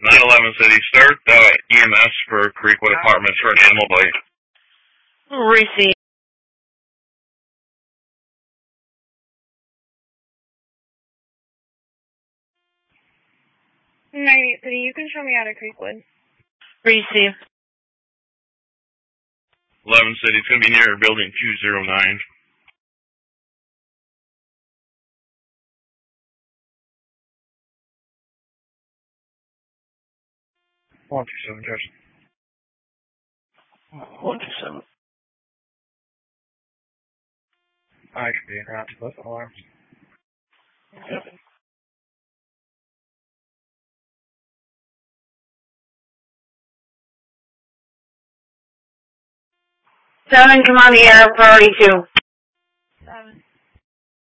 911 City, start EMS for Creekwood Apartments for an animal bite. Receive. City, you can show me out of Creekwood. Receive. 11 City, it's going to be near building 209. One two seven, Judge. 127. I should be around to both alarms. Yep. 7, come on the air, priority 2.